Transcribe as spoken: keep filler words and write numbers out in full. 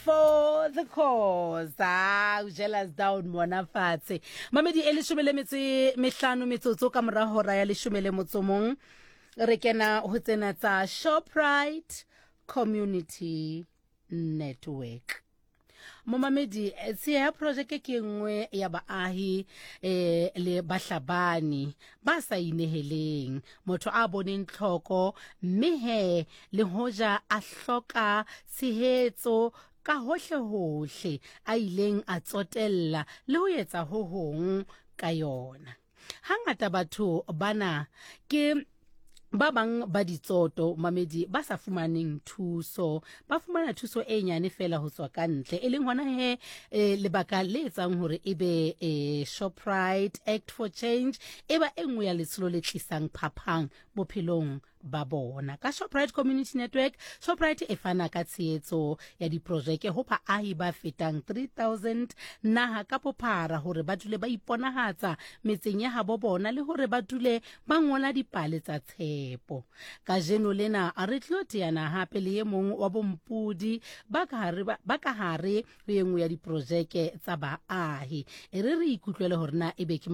for the cause. Ah, jealous down mona fatshe. Mamedi e leshome le metso mehlano metsotso ka mora hora ya leshome le motso mong. Re kena ho tsena tsa Shoprite Community Network. Momamedi tsia project ke nngwe ya baahi eh le bahlabani ba sa ineheleng motho a boneng tlhoko mme he le hoja a hloka tshehetso ka hohle hohle a ileng a tsotella le ho etsa ho hong ka yona. Hangata batho bana ke ba bang ba ditsoto mamedi ba sa fumaneng thuso ba fumana thuso e nyane fela ho tswa ka ntle e leng hona he e, lebaka le etsang hore ebe e, Shoprite Act for Change eba engwe ya letsholo le tlisang phaphang bophelong ba bona ka Shoprite Community Network. Shoprite e fana ka tshehetso ya diprojeke ho baahi ba fetang three thousand naha ka bophara hore ba dule ba iponahatsa metseng ya habo bona le hore ba dule ba ngola dipale tsa tshepo. Ka jeno lena a re tlo teana hape le e mong wa bompudi ba ka hare ba ka hare ho engwe ya diprojeke tsa baahi e re re ikutlwele hore na ebe ke